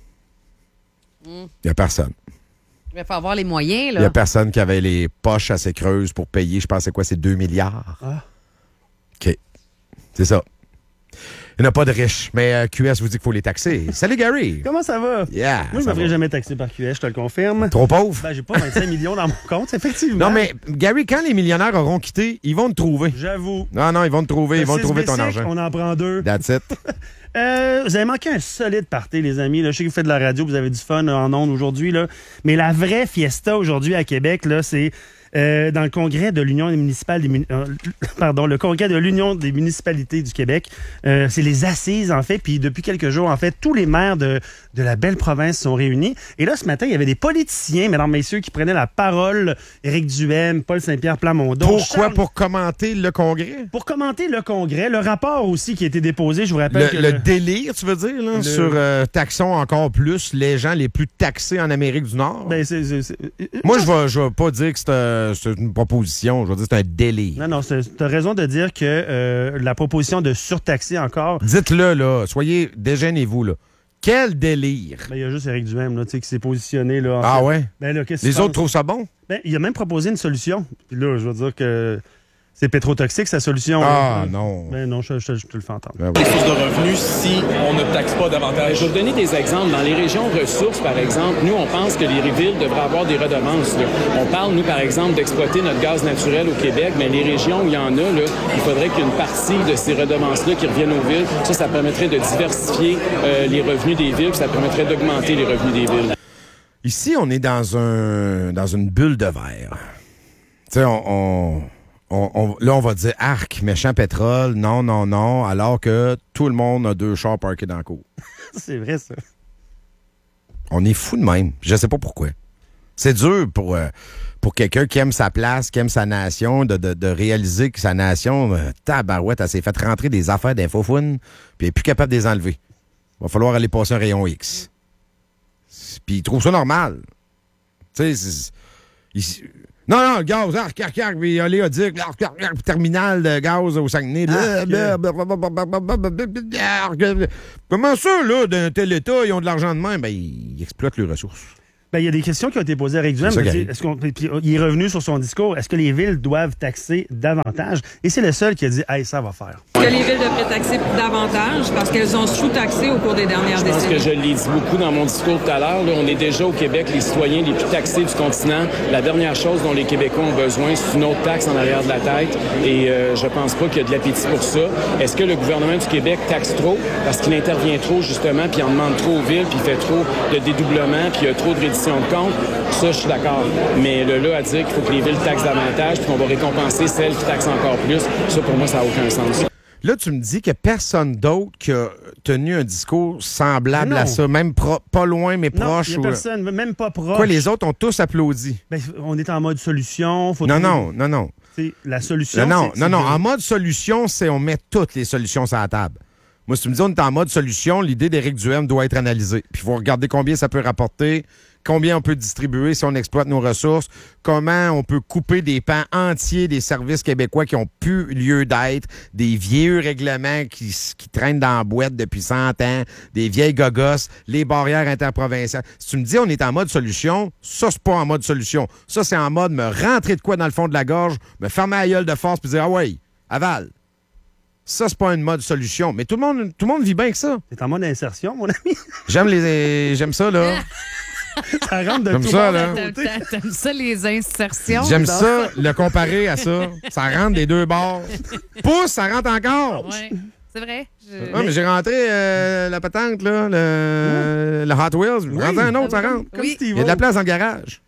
Il n'y a personne. Il va avoir les moyens, Il là. n'y a personne qui avait les poches assez creuses pour payer, je pense, c'est quoi, c'est deux milliards. Ah. OK. C'est ça. Il n'y en a pas de riches, mais euh, Q S vous dit qu'il faut les taxer. Salut, Gary! Comment ça va? Yeah, Moi, je ça me ferai va. jamais taxer par Q S, je te le confirme. Trop pauvre? Ben, j'ai pas vingt-cinq millions dans mon compte, effectivement. Non, mais Gary, quand les millionnaires auront quitté, ils vont te trouver. J'avoue. Non, non, ils vont te trouver, ils vont te trouver ton argent. On en prend deux. That's it. Euh, vous avez manqué un solide party, les amis. Là, je sais que vous faites de la radio, vous avez du fun en ondes aujourd'hui. Là. Mais la vraie fiesta aujourd'hui à Québec, là, c'est euh, dans le congrès de l'Union des municipales des, euh, pardon, le congrès de l'Union des municipalités du Québec. Euh, c'est les assises, en fait. Puis depuis quelques jours, en fait, tous les maires de, de la belle province sont réunis. Et là, ce matin, il y avait des politiciens, mesdames, messieurs, qui prenaient la parole. Éric Duhaime, Paul Saint-Pierre Plamondon. Pourquoi? Charles- Pour commenter le congrès? Pour commenter le congrès, le rapport aussi qui a été déposé, je vous rappelle Le, que... le délire, tu veux dire, là, Le- sur euh, taxons encore plus les gens les plus taxés en Amérique du Nord? Ben, c'est, c'est, c'est- Moi, je vais, je vais pas dire que c'est, euh, c'est une proposition. Je vais dire que c'est un délire. Non, non, tu as raison de dire que euh, la proposition de surtaxer encore... Dites-le, là. Soyez, déjeunez-vous, là. Quel délire! Ben, il y a juste Éric Duhaime là, tu sais, qui s'est positionné. Là, en Ah fait. ouais? Ben, là, qu'est-ce que Les tu autres penses? trouvent ça bon? Ben, il a même proposé une solution. Puis là, je veux dire que c'est pétrotoxique, sa solution. Ah, là. non. Ben non, je, je- je te le fais entendre. Les sources de revenus si on ne taxe pas davantage. Je vais vous donner des exemples. Dans les régions ressources, par exemple, nous, on pense que les villes devraient avoir des redevances. Là. On parle, nous, par exemple, d'exploiter notre gaz naturel au Québec, mais les régions où il y en a, là, il faudrait qu'une partie de ces redevances-là qui reviennent aux villes, ça, ça permettrait de diversifier euh, les revenus des villes, puis ça permettrait d'augmenter les revenus des villes. Ici, on est dans un dans une bulle de verre. Tu sais, on, on, on- on- là, on va dire arc, méchant pétrole, non, non, non, alors que tout le monde a deux chars parkés dans le cour. C'est vrai, ça. On est fou de même. Je sais pas pourquoi. C'est dur pour, euh, pour quelqu'un qui aime sa place, qui aime sa nation, de, de, de réaliser que sa nation, euh, tabarouette, elle s'est fait rentrer des affaires d'infofounes, puis elle est plus capable de les enlever. Va falloir aller passer un rayon X. Puis il trouve ça normal. Tu sais, c'est- il- non, non, le gaz, arc, arc, arc, puis oléoduc, arc, arc, arc, terminal de gaz au Saguenay. Arc. Comment ça, là, d'un tel État, ils ont de l'argent de même? Ben, ils exploitent leurs ressources. Ben, il y a des questions qui ont été posées à Éric Duhaime. C'est ça qui Est-ce qu'on- puis, il est revenu sur son discours. Est-ce que les villes doivent taxer davantage? davantage. Et c'est le seul qui a dit, hey, ça va faire. Que les villes devraient taxer davantage parce qu'elles ont sous-taxé au cours des dernières Je pense décennies. que je l'ai dit beaucoup dans mon discours tout à l'heure. Là, on est déjà au Québec les citoyens les plus taxés du continent. La dernière chose dont les Québécois ont besoin, c'est une autre taxe en arrière de la tête. Et euh, je pense pas qu'il y a de l'appétit pour ça. Est-ce que le gouvernement du Québec taxe trop parce qu'il intervient trop, justement, puis il en demande trop aux villes, puis il fait trop de dédoublement, puis il y a trop de reddition de comptes? Ça, je suis d'accord. Mais le là à dire qu'il faut que les villes taxent davantage, puis qu'on va récompenser celles qui taxent encore plus, ça, pour moi, ça n'a aucun sens. Là, tu me dis qu'il n'y a personne d'autre qui a tenu un discours semblable à ça, même pro- pas loin, mais Non, proche. il n'y a ou... personne, même pas proche. Quoi, les autres ont tous applaudi? Ben, on est en mode solution. Faut non, trouver- non, non, non. T'sais, la solution, Non, non, c'est- non, c'est non. de- En mode solution, c'est on met toutes les solutions sur la table. Moi, si tu me dis on est en mode solution, l'idée d'Éric Duhaime doit être analysée. Puis il faut regarder combien ça peut rapporter, combien on peut distribuer si on exploite nos ressources, comment on peut couper des pans entiers des services québécois qui ont plus lieu d'être, des vieux règlements qui, qui traînent dans la boîte depuis cent ans, des vieilles gogosses, les barrières interprovinciales. Si tu me dis on est en mode solution, ça, c'est pas en mode solution. Ça, c'est en mode me rentrer de quoi dans le fond de la gorge, me fermer la gueule de force puis dire « Ah ouais, aval ». Ça, c'est pas une mode solution. Mais tout le monde, tout le monde vit bien que ça. T'es en mode insertion, mon ami. J'aime les, j'aime ça, là. Ça rentre de J'aime tout ça, bord là. à côté. T'a- T'aimes ça, les insertions? J'aime ça, le comparer à ça. Ça rentre des deux bords. Pouce, ça rentre encore. Oui, c'est vrai. Je- Ouais, mais j'ai rentré euh, la patente, là, le, le Hot Wheels. Oui. Rentré un autre, ça rentre. Comme Il Steve-O. y a de la place dans le garage.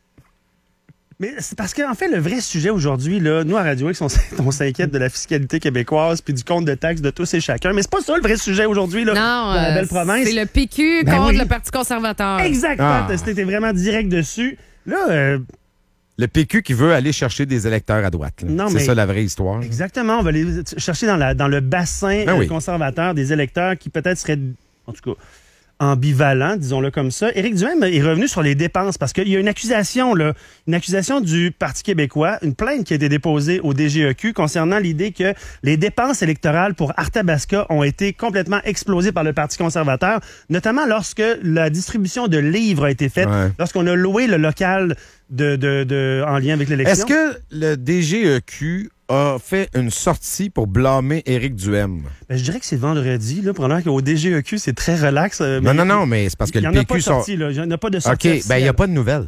Mais c'est parce qu'en fait, le vrai sujet aujourd'hui, là, nous, à Radio X, on, s- on s'inquiète de la fiscalité québécoise puis du compte de taxes de tous et chacun. Mais c'est pas ça le vrai sujet aujourd'hui, là, Non, dans la euh, belle province. c'est le P Q Ben contre oui. le Parti conservateur. Exact, Ah. Pat, c'était vraiment direct dessus. Là, euh, Le P Q qui veut aller chercher des électeurs à droite. là. Non, C'est mais- ça la vraie histoire. exactement, on va aller chercher dans, la, dans le bassin Ben euh, oui. conservateur des électeurs qui peut-être seraient, en tout cas, ambivalents, disons-le comme ça. Éric Duhaime est revenu sur les dépenses parce qu'il y a une accusation, là, une accusation du Parti québécois, une plainte qui a été déposée au D G E Q concernant l'idée que les dépenses électorales pour Arthabasca ont été complètement explosées par le Parti conservateur, notamment lorsque la distribution de livres a été faite, Ouais. lorsqu'on a loué le local de, de, de, en lien avec l'élection. Est-ce que le D G E Q a fait une sortie pour blâmer Éric Duhaime? Ben, je dirais que c'est vendredi, là, probablement qu'au D G E Q, c'est très relax. euh, Non, mais non, non, mais c'est parce que il le y en a P pas de Q sort... sortie, là. Il n'y a pas de sortie. OK, ben il n'y a pas de nouvelles.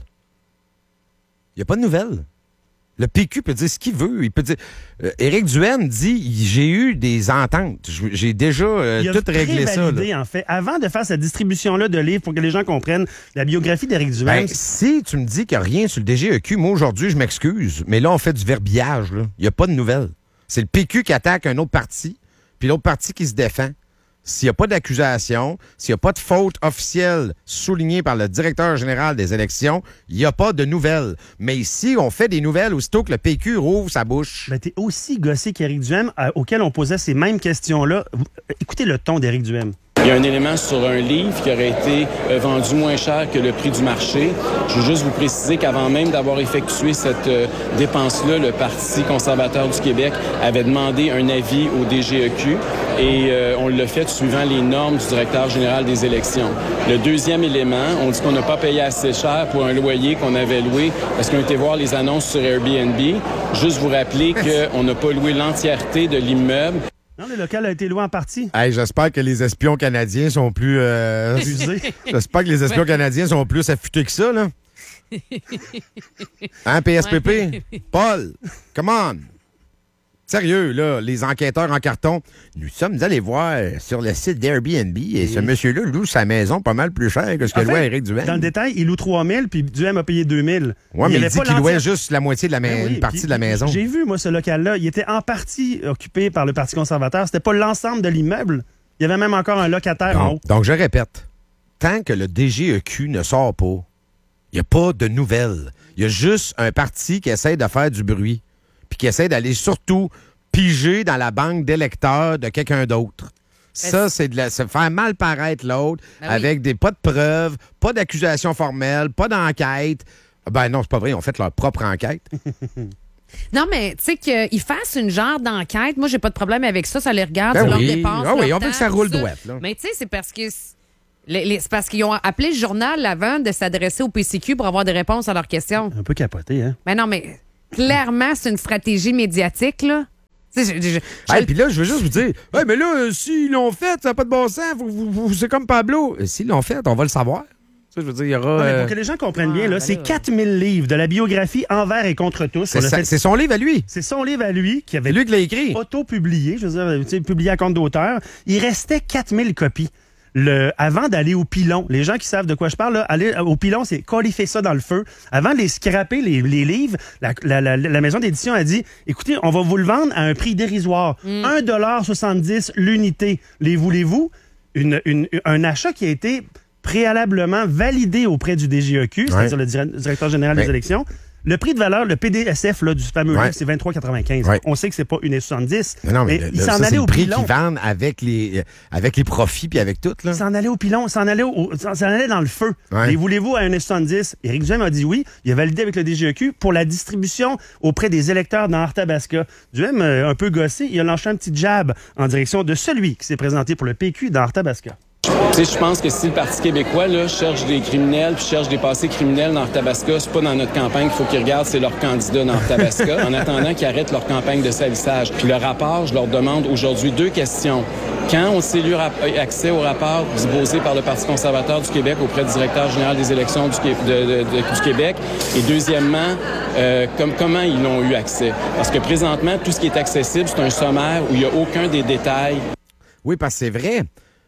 Il n'y a pas de nouvelles. Le P Q peut dire ce qu'il veut. Il peut dire... Euh, Éric Duhaime dit, j'ai eu des ententes. Je- J'ai déjà euh, Il a tout réglé ça. là. prévalidé, en fait, avant de faire cette distribution-là de livres pour que les gens comprennent la biographie d'Éric Duhaime. Ben, si tu me dis qu'il n'y a rien sur le D G E Q, moi, aujourd'hui, je m'excuse, mais là, on fait du verbiage. là. Il n'y a pas de nouvelles. C'est le P Q qui attaque un autre parti, puis l'autre parti qui se défend. S'il n'y a pas d'accusation, s'il n'y a pas de faute officielle soulignée par le directeur général des élections, il n'y a pas de nouvelles. Mais ici, on fait des nouvelles aussitôt que le P Q rouvre sa bouche. Ben, t'es aussi gossé qu'Éric Duhaime, euh, auquel on posait ces mêmes questions-là. Vous- euh, Écoutez le ton d'Éric Duhaime. Il y a un élément sur un livre qui aurait été euh, vendu moins cher que le prix du marché. Je veux juste vous préciser qu'avant même d'avoir effectué cette euh, dépense-là, le Parti conservateur du Québec avait demandé un avis au D G E Q et euh, on l'a fait suivant les normes du directeur général des élections. Le deuxième élément, on dit qu'on n'a pas payé assez cher pour un loyer qu'on avait loué parce qu'on était voir les annonces sur Airbnb. Juste vous rappeler qu'on n'a pas loué l'entièreté de l'immeuble. Non, le local a été loué en partie. Hey, j'espère que les espions canadiens sont plus... euh, Abusés. J'espère que les espions canadiens sont plus affûtés que ça, là. Hein, P S P P? Paul, come on! Sérieux, là, les enquêteurs en carton, nous sommes allés voir sur le site d'Airbnb et ce monsieur-là loue sa maison pas mal plus cher que ce que En louait fait, Éric Duhaime. Dans le détail, il loue trois mille, puis Duhaime a payé deux mille. Ouais, mais il avait dit pas qu'il louait l'entière- juste la moitié de la Ben maison, oui, une partie puis de la maison. J'ai vu, moi, ce local-là. Il était en partie occupé par le Parti conservateur. C'était pas l'ensemble de l'immeuble. Il y avait même encore un locataire en haut. Donc, donc, je répète, tant que le D G E Q ne sort pas, il n'y a pas de nouvelles. Il y a juste un parti qui essaie de faire du bruit, puis qui essaie d'aller surtout piger dans la banque d'électeurs de quelqu'un d'autre. Ça, c'est de la- se faire mal paraître l'autre Ben oui. avec des pas de preuves, pas d'accusation formelle, pas d'enquête. Ben non, c'est pas vrai, ils ont fait leur propre enquête. Non, mais tu sais qu'ils fassent une genre d'enquête. Moi, j'ai pas de problème avec ça. Ça les regarde, Ben ça oui. leur dépense. Ah oui, leur on veut temps, que ça roule tout droite, là. Mais tu sais, c'est parce que. c'est- les- les- c'est parce qu'ils ont appelé le journal avant de s'adresser au P C Q pour avoir des réponses à leurs questions. Un peu capoté, hein? Mais non, mais clairement, c'est une stratégie médiatique, là. Hey, puis là, je veux juste vous dire, hey, mais là, euh, s'ils l'ont fait, ça n'a pas de bon sens, vous, vous, vous, c'est comme Pablo. Euh, S'ils l'ont fait, on va le savoir. Ça, je veux dire, il y aura. Non, mais euh, pour que les gens comprennent bien, là, c'est quatre mille livres de la biographie envers et contre tous. C'est On a sa- fait- c'est son livre à lui. C'est son livre à lui qui avait lui qui l'a écrit. auto-publié, je veux dire, tu sais, publié à compte d'auteur. Il restait quatre mille copies. Le, avant d'aller au pilon, les gens qui savent de quoi je parle, là, aller au pilon, c'est califer ça dans le feu. Avant de les scraper, les, les livres, la, la, la, la maison d'édition a dit, écoutez, on va vous le vendre à un prix dérisoire. un dollar soixante-dix l'unité. Les voulez-vous? Une, une, un achat qui a été préalablement validé auprès du D G E Q, c'est-à-dire Ouais. le dir- directeur général Ouais. des élections. Le prix de valeur, le P D S F là, du fameux Ouais. livre, c'est vingt-trois quatre-vingt-quinze. Ouais. On sait que c'est pas une soixante-dix. Mais non, mais, mais le- il le- s'en ça, c'est allait le au prix pilon. qu'ils vendent avec les, euh, avec les profits puis avec tout. Là. Il s'en allait au pilon, s'en allait, au, s'en s'en allait dans le feu. Ouais. Et voulez-vous à un soixante-dix? Éric Duhem a dit oui. Il a validé avec le D G E Q pour la distribution auprès des électeurs dans Arthabasca. Duhem, euh, un peu gossé, il a lancé un petit jab en direction de celui qui s'est présenté pour le P Q dans Arthabasca. Tu sais, je pense que si le Parti québécois là, cherche des criminels puis cherche des passés criminels dans Arthabasca, c'est pas dans notre campagne qu'il faut qu'ils regardent, c'est leur candidat dans Arthabasca, en attendant qu'ils arrêtent leur campagne de salissage. Puis le rapport, je leur demande aujourd'hui deux questions. Quand on s'est eu rap- accès au rapport disposé par le Parti conservateur du Québec auprès du directeur général des élections du, Qué- de- de- de- du Québec? Et deuxièmement, euh, comme, comment ils l'ont eu accès? Parce que présentement, tout ce qui est accessible, c'est un sommaire où il n'y a aucun des détails. Oui, parce que c'est vrai.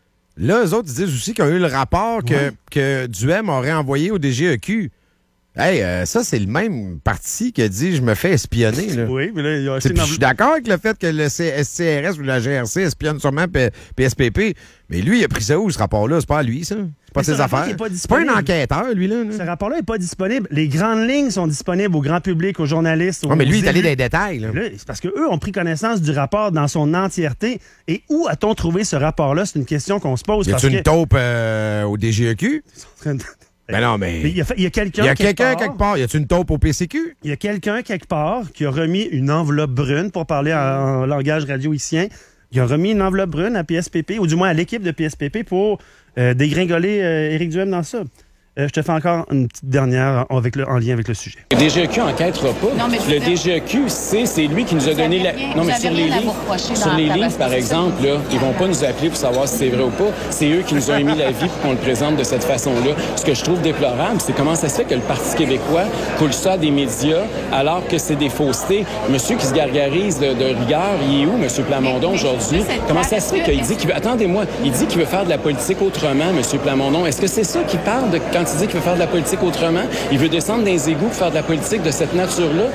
Là, eux autres, ils disent aussi qu'ils ont eu le rapport que, que Duhem aurait envoyé au D G E Q. Hey, euh, ça, c'est le même parti qui a dit « je me fais espionner ». Là. Oui, mais là, il a T'sais, acheté puis une je suis d'accord avec le fait que le C- S C R S ou la G R C espionne sûrement P- PSPP, mais lui, il a pris ça où, ce rapport-là? C'est pas à lui, ça. C'est pas Mais ce ses rapport affaires. qui est pas C'est pas un disponible. enquêteur, lui, là. là. Ce rapport-là n'est pas disponible. Les grandes lignes sont disponibles au grand public, aux journalistes. Aux Ouais, mais lui, il est allé élus. dans les détails. Là. Là, c'est parce qu'eux ont pris connaissance du rapport dans son entièreté. Et où a-t-on trouvé ce rapport-là? C'est une question qu'on se pose. Y parce a-tu une que... taupe euh, au D G E Q? Ben non, mais. Mais il y a, fait- il y a quelqu'un Il y a quelque quelqu'un part- quelque part. Y a-tu une taupe au P C Q? Il y a quelqu'un quelque part qui a remis une enveloppe brune, pour parler en, en langage radio-icien. Il a remis une enveloppe brune à P S P P, ou du moins à l'équipe de P S P P, pour euh, dégringoler euh, Éric Duhem dans ça. Euh, je te fais encore une petite dernière en, avec le, en lien avec le sujet. Le D G E Q enquêtera pas. Non, mais le c'est- D G E Q, c'est, c'est lui qui nous a Vous donné avez la. rien- non, mais vous sur avez les rien à livres, vous reprocher sur dans les la livres, tabasse, par c'est exemple, là, ils vont pas nous appeler pour savoir si c'est vrai ou pas. C'est eux qui nous ont émis la vie pour qu'on le présente de cette façon-là. Ce que je trouve déplorable, c'est comment ça se fait que le Parti québécois coule ça à des médias alors que c'est des faussetés. Monsieur qui se gargarise de, de rigueur, il est où, Monsieur Plamondon, aujourd'hui? Comment ça se fait qu'il dit qu'il veut. Attendez-moi, il dit qu'il veut faire de la politique autrement, Monsieur Plamondon. Est-ce que c'est ça qu'il parle de, quand il dit qu'il veut faire de la politique autrement? Il veut descendre dans les égouts pour faire de la politique de cette nature-là?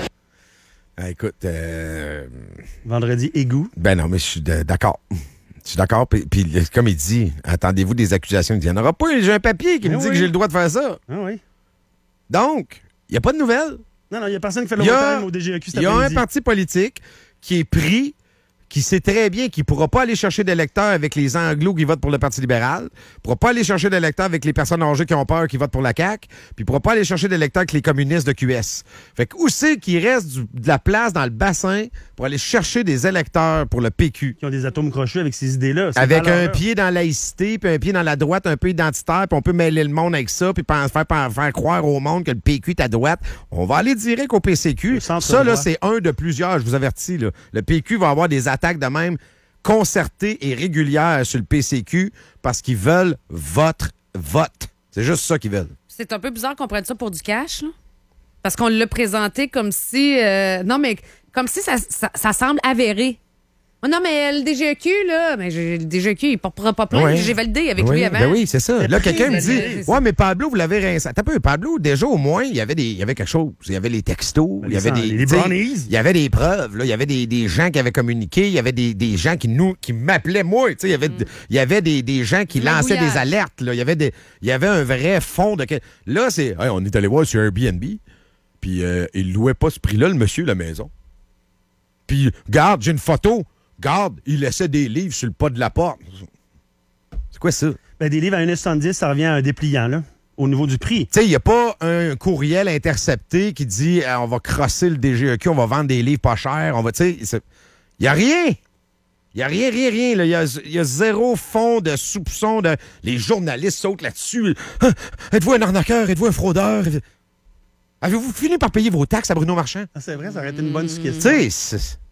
Ah, écoute. Euh... Vendredi, égout. Ben non, mais je suis de- d'accord. Je suis d'accord. Puis, puis, comme il dit, attendez-vous des accusations. Il dit, il n'y en aura pas. J'ai un papier qui me Ah dit oui. que j'ai le droit de faire ça. Ah oui. Donc, il n'y a pas de nouvelles. Non, non, il n'y a personne qui fait le Il y a, overtime au D G E Q cet il y a un après-midi. parti politique qui est pris, qui sait très bien qu'il ne pourra pas aller chercher d'électeurs avec les anglos qui votent pour le Parti libéral, ne pourra pas aller chercher d'électeurs avec les personnes âgées qui ont peur qui votent pour la C A Q, puis il ne pourra pas aller chercher d'électeurs avec les communistes de Q S. Fait que où c'est qu'il reste du- de la place dans le bassin pour aller chercher des électeurs pour le P Q? Qui ont des atomes crochus avec ces idées-là. C'est Avec un valeur. pied dans la laïcité, puis un pied dans la droite un peu identitaire, puis on peut mêler le monde avec ça, puis pen- faire, faire, faire croire au monde que le P Q est à droite. On va aller direct au P C Q. Ça, là, droit. c'est un de plusieurs, je vous avertis. Là. Le P Q va avoir des attaques de même concertées et régulières sur le P C Q parce qu'ils veulent votre vote. C'est juste ça qu'ils veulent. C'est un peu bizarre qu'on prenne ça pour du cash, là. Parce qu'on l'a présenté comme si... euh, non, mais comme si ça, ça, ça semble avéré. Oh non, mais le D G E Q, là, mais j'ai- le D G E Q, il ne portera pas plainte. Ouais. J'ai validé avec oui, lui avant. Ben oui, c'est ça. Là, quelqu'un me dit, C'est ça. ouais, mais Pablo, vous l'avez rincé. T'as peu, Pablo, déjà, au moins, il y avait des, il y avait quelque chose. Il y avait les textos, il y avait sang- des, les tu sais, brownies. il y avait des preuves, là. Il y avait des, des gens qui avaient communiqué, il y avait des, des gens qui nous, qui m'appelaient moi, tu sais. Il y avait, il y avait des, des gens qui Le lançaient bouillage. des alertes, là. Il y avait des, il y avait un vrai fond de, là, c'est, hey, on est allé voir sur Airbnb, puis euh, il louait pas ce prix-là, le monsieur, la maison. Puis, garde, j'ai une photo. Garde, il laissait des livres sur le pas de la porte. C'est quoi ça? Ben, des livres à un soixante-dix, ça revient à un dépliant, là, au niveau du prix. Tu sais, il n'y a pas un courriel intercepté qui dit euh, on va crosser le D G E Q, on va vendre des livres pas chers, on va, tu sais, il n'y a rien. Il n'y a rien, rien, rien. Il y a, y a zéro fond de soupçon. De... Les journalistes sautent là-dessus. Ah, êtes-vous un arnaqueur? Êtes-vous un fraudeur? Avez-vous fini par payer vos taxes à Bruno Marchand? Ah, c'est vrai, ça aurait été une bonne Tu question. sais, c'est-